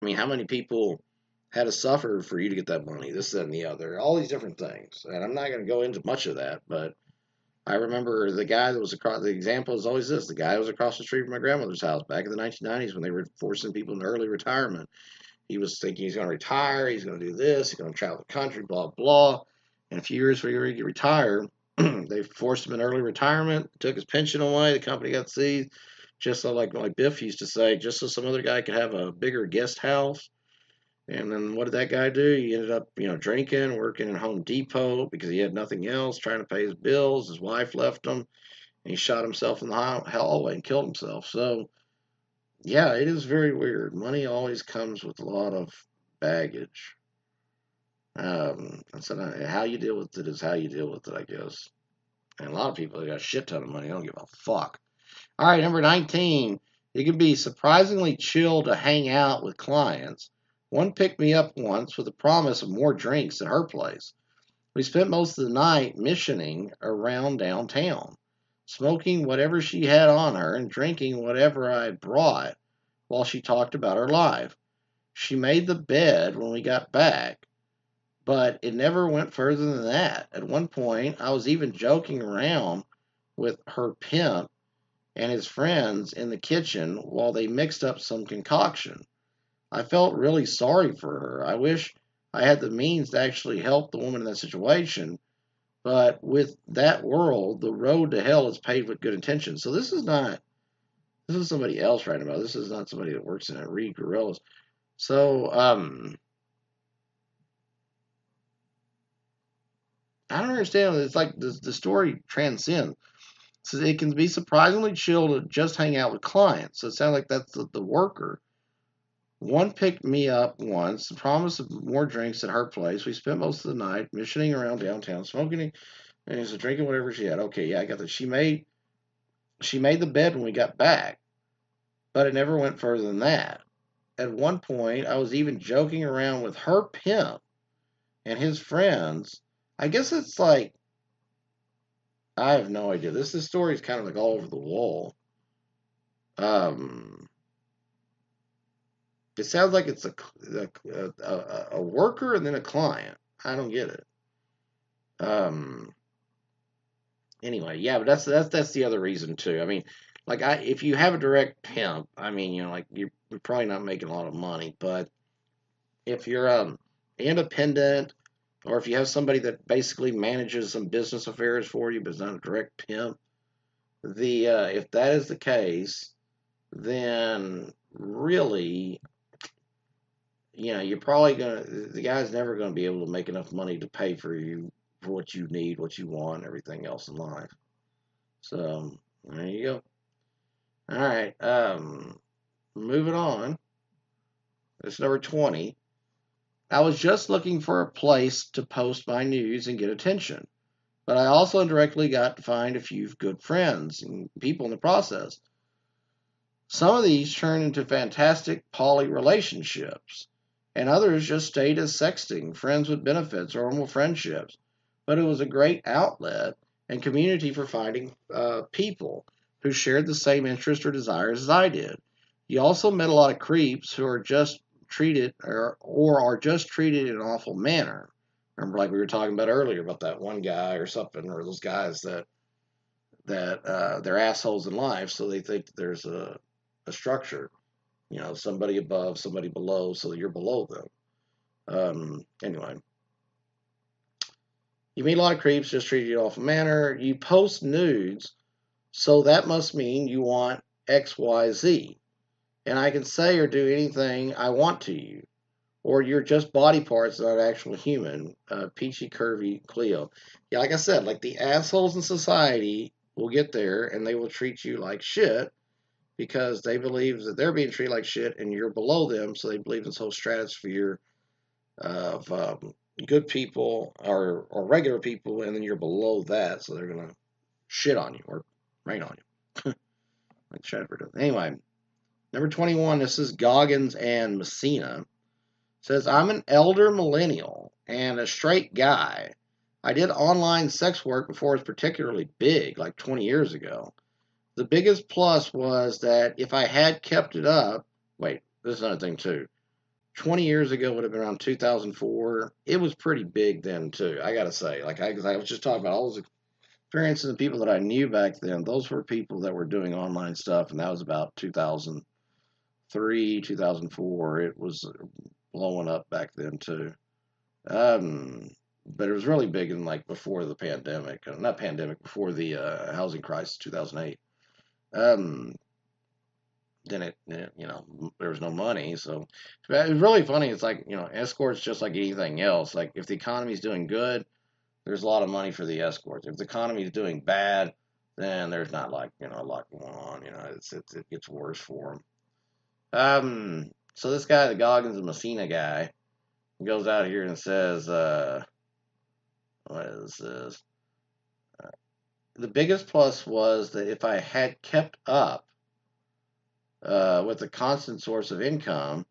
I mean, how many people had to suffer for you to get that money? This, that, and the other. All these different things. And I'm not going to go into much of that, but I remember the guy that was across. The example is always this: the guy who was across the street from my grandmother's house back in the 1990s when they were forcing people into early retirement. He was thinking he's going to retire, he's going to do this, he's going to travel the country, blah blah. And a few years before he could retire, they forced him in early retirement, took his pension away. The company got seized, just so like Biff used to say, just so some other guy could have a bigger guest house. And then what did that guy do? He ended up, drinking, working in Home Depot because he had nothing else, trying to pay his bills. His wife left him, and he shot himself in the hallway and killed himself. So, yeah, it is very weird. Money always comes with a lot of baggage. And so how you deal with it is how you deal with it, I guess. And a lot of people that got a shit ton of money don't give a fuck. All right, number 19. It can be surprisingly chill to hang out with clients. One picked me up once with a promise of more drinks at her place. We spent most of the night missioning around downtown, smoking whatever she had on her and drinking whatever I had brought while she talked about her life. She made the bed when we got back, but it never went further than that. At one point, I was even joking around with her pimp and his friends in the kitchen while they mixed up some concoction. I felt really sorry for her. I wish I had the means to actually help the woman in that situation, but with that world, the road to hell is paved with good intentions. So this is somebody else writing about it. This is not somebody that works in it. Read Gorillas. So, I don't understand. It's like the story transcends. So it can be surprisingly chill to just hang out with clients. So it sounds like that's the worker. One picked me up once, promised more drinks at her place. We spent most of the night missioning around downtown, smoking and so drinking whatever she had. Okay, yeah, I got that. She made the bed when we got back, but it never went further than that. At one point, I was even joking around with her pimp and his friends. I guess it's like I have no idea. This story is kind of like all over the wall. Um, it sounds like it's a worker and then a client. I don't get it. Um, anyway, yeah, but that's the other reason too. I mean, like if you have a direct pimp, I mean, like you're probably not making a lot of money, but if you're independent or if you have somebody that basically manages some business affairs for you but is not a direct pimp, the if that is the case, then really, you're probably the guy's never gonna be able to make enough money to pay for you for what you need, what you want, everything else in life. So there you go. All right, moving on. It's number 20. I was just looking for a place to post my news and get attention, but I also indirectly got to find a few good friends and people in the process. Some of these turned into fantastic poly relationships, and others just stayed as sexting, friends with benefits, or normal friendships. But it was a great outlet and community for finding people who shared the same interests or desires as I did. You also met a lot of creeps who are just treated or are just treated in an awful manner. Remember, like we were talking about earlier, about that one guy or something, or those guys that they're assholes in life, so they think that there's a structure, somebody above, somebody below, so you're below them. Anyway, you meet a lot of creeps, just treat you in an awful manner. You post nudes, so that must mean you want XYZ. And I can say or do anything I want to you. Or you're just body parts, not actual human. Peachy, curvy Cleo. Yeah, like I said, like the assholes in society will get there and they will treat you like shit because they believe that they're being treated like shit and you're below them, so they believe in this whole stratosphere of good people or regular people, and then you're below that, so they're gonna shit on you or rain on you, like Shadford does. Anyway, number 21. This is Goggins and Messina. Says I'm an elder millennial and a straight guy. I did online sex work before it was particularly big, like 20 years ago. The biggest plus was that if I had kept it up, wait, this is another thing too. 20 years ago would have been around 2004. It was pretty big then too. I gotta say, like because I was just talking about all those experiences and people that I knew back then. Those were people that were doing online stuff, and that was about 2003, 2004. It was blowing up back then too. Um, but it was really big in like before the pandemic, not pandemic, before the housing crisis, 2008. Um, then there was no money, so it was really funny. It's like escorts just like anything else. Like if the economy's doing good, there's a lot of money for the escorts. If the economy is doing bad, then there's not like a lot going on. It gets worse for them. So this guy, the Goggins and Messina guy, goes out here and says, what is this? The biggest plus was that if I had kept up with a constant source of income,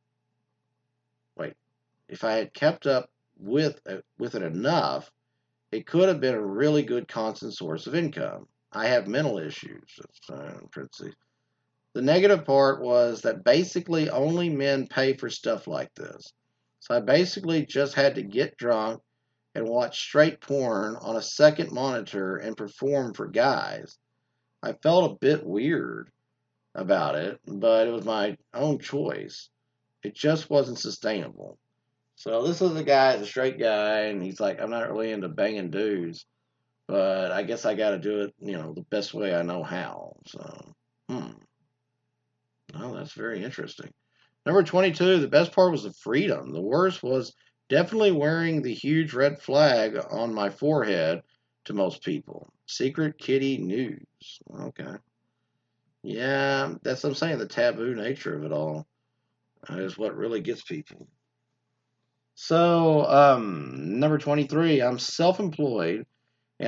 wait, if I had kept up with it enough, it could have been a really good constant source of income. I have mental issues. In parentheses. The negative part was that basically only men pay for stuff like this. So I basically just had to get drunk and watch straight porn on a second monitor and perform for guys. I felt a bit weird about it, but it was my own choice. It just wasn't sustainable. So this is a guy, a straight guy, and he's like, I'm not really into banging dudes, but I guess I got to do it, the best way I know how. So, well, that's very interesting. Number 22, the best part was the freedom. The worst was definitely wearing the huge red flag on my forehead to most people. Secret kitty news. Okay. Yeah, that's what I'm saying. The taboo nature of it all is what really gets people. So, number 23, I'm self-employed and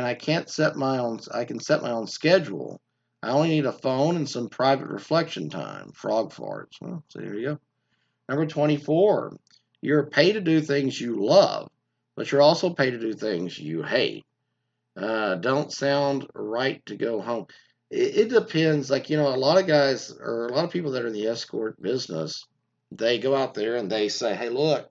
I can set my own schedule. I only need a phone and some private reflection time. Frog farts. Well, so there you go. Number 24, you're paid to do things you love, but you're also paid to do things you hate. Don't sound right to go home. It depends. Like, a lot of guys or a lot of people that are in the escort business, they go out there and they say, hey, look,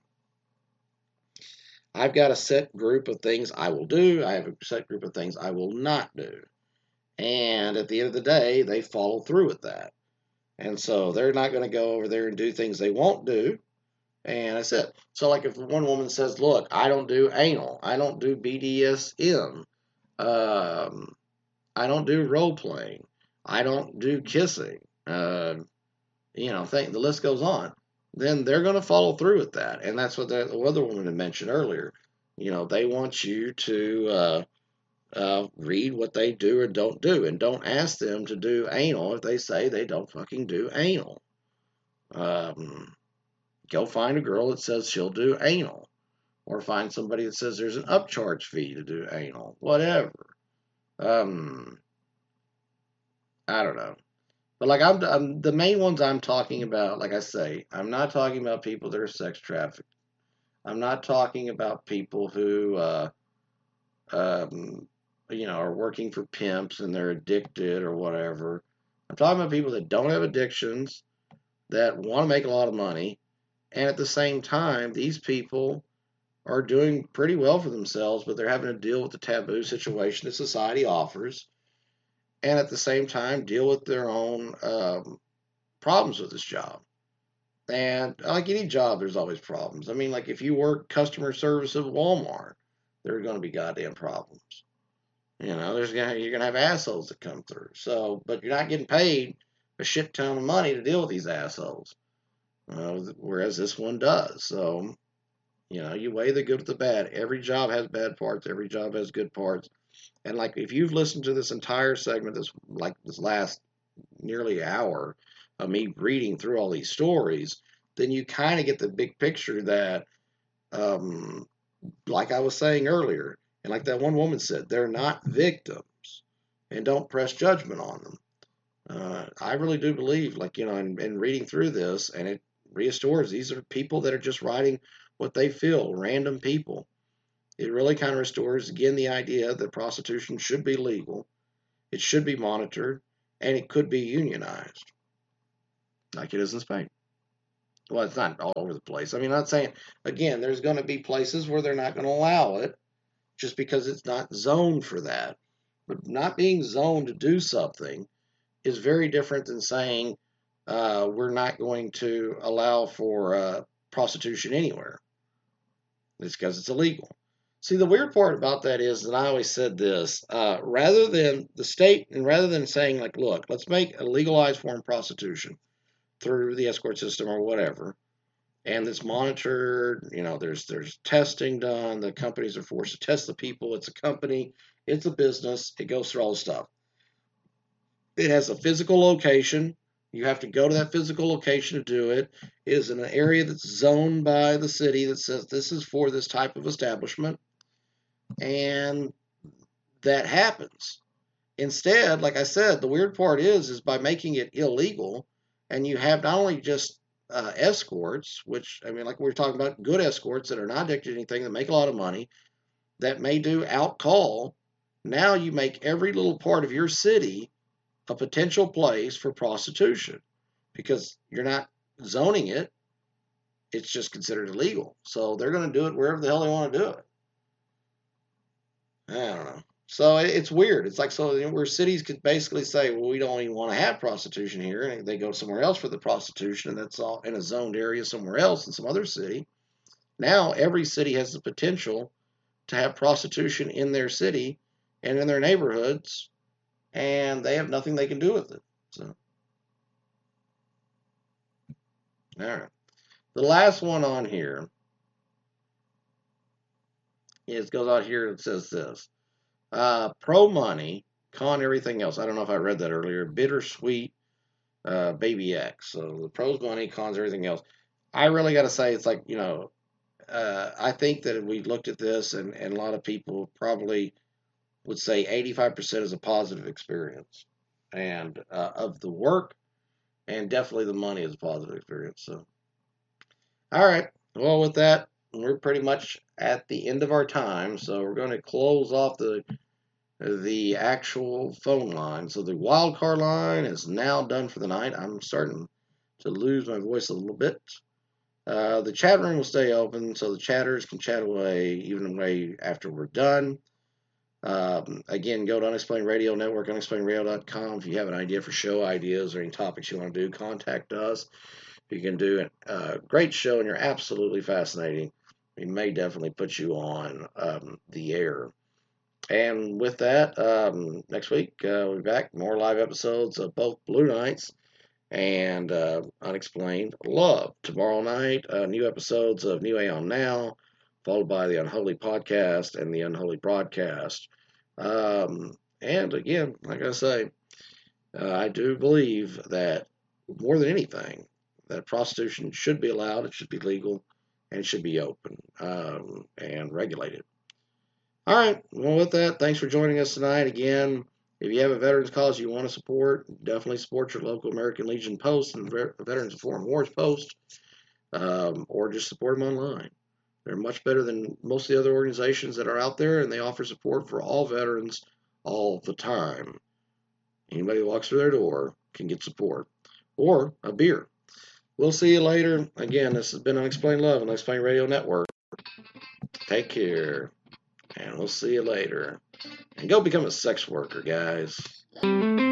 I've got a set group of things I will do. I have a set group of things I will not do. And at the end of the day, they follow through with that. And so they're not going to go over there and do things they won't do. And that's it. So, like, if one woman says, look, I don't do anal, I don't do BDSM, um, I don't do role playing, I don't do kissing, the list goes on, then they're going to follow through with that. And that's what the other woman had mentioned earlier. They want you to read what they do or don't do, and don't ask them to do anal if they say they don't fucking do anal. Go find a girl that says she'll do anal, or find somebody that says there's an upcharge fee to do anal, whatever. Um, I don't know. But like I'm the main ones I'm talking about, like I say, I'm not talking about people that are sex trafficked. I'm not talking about people who um, are working for pimps and they're addicted or whatever. I'm talking about people that don't have addictions, that want to make a lot of money, and at the same time, these people are doing pretty well for themselves, but they're having to deal with the taboo situation that society offers, and at the same time deal with their own problems with this job. And like any job, there's always problems. I mean, like if you work customer service at Walmart, there are going to be goddamn problems. You're gonna have assholes that come through. So, but you're not getting paid a shit ton of money to deal with these assholes, whereas this one does. So, you weigh the good with the bad. Every job has bad parts. Every job has good parts. And like if you've listened to this entire segment, this last nearly hour of me reading through all these stories, then you kind of get the big picture that, um, like I was saying earlier, and like that one woman said, they're not victims, and don't press judgment on them. I really do believe, like in reading through this, and it restores. These are people that are just writing what they feel, random people. It really kind of restores again the idea that prostitution should be legal, it should be monitored, and it could be unionized, like it is in Spain. Well, it's not all over the place. I mean, I'm not saying, again, there's going to be places where they're not going to allow it just because it's not zoned for that. But not being zoned to do something is very different than saying we're not going to allow for prostitution anywhere. It's because it's illegal. See, the weird part about that is, and I always said this, rather than the state, and rather than saying, like, look, let's make a legalized form of prostitution through the escort system or whatever, and it's monitored, there's testing done, the companies are forced to test the people, it's a company, it's a business, it goes through all the stuff. It has a physical location. You have to go to that physical location to do it. It is in an area that's zoned by the city that says this is for this type of establishment. And that happens. Instead, like I said, the weird part is by making it illegal, and you have not only just escorts, which, I mean, like we were talking about, good escorts that are not addicted to anything, that make a lot of money, that may do out call. Now you make every little part of your city a potential place for prostitution because you're not zoning it. It's just considered illegal. So they're going to do it wherever the hell they want to do it. I don't know. So it's weird. It's like, so where cities could basically say, well, we don't even want to have prostitution here, and they go somewhere else for the prostitution, and that's all in a zoned area somewhere else in some other city. Now every city has the potential to have prostitution in their city and in their neighborhoods, and they have nothing they can do with it. So, all right. The last one on here goes out here and says this. Pro money, con everything else. I don't know if I read that earlier. Bittersweet Baby X. So the pros money, cons everything else. I really got to say, it's like, I think that if we looked at this, and a lot of people probably would say 85% is a positive experience, and of the work, and definitely the money is a positive experience. So, all right. Well, with that, we're pretty much at the end of our time, so we're going to close off the actual phone line. So the wild card line is now done for the night. I'm starting to lose my voice a little bit. The chat room will stay open, so the chatters can chat away even away after we're done. Again, go to Unexplained Radio Network, unexplainedradio.com. If you have an idea for show ideas or any topics you want to do, contact us. You can do a great show, and you're absolutely fascinating. We may definitely put you on the air. And with that, next week, we'll be back. More live episodes of both Blue Nights and Unexplained Love. Tomorrow night, new episodes of New Aeon Now, followed by the Unholy Podcast and the Unholy Broadcast. And again, like I say, I do believe that more than anything, that prostitution should be allowed, it should be legal, and it should be open and regulated. All right. Well, with that, thanks for joining us tonight. Again, if you have a veterans cause you want to support, definitely support your local American Legion post and Veterans of Foreign Wars post, or just support them online. They're much better than most of the other organizations that are out there, and they offer support for all veterans all the time. Anybody who walks through their door can get support or a beer. We'll see you later. Again, this has been Unexplained Love on Unexplained Radio Network. Take care. And we'll see you later. And go become a sex worker, guys.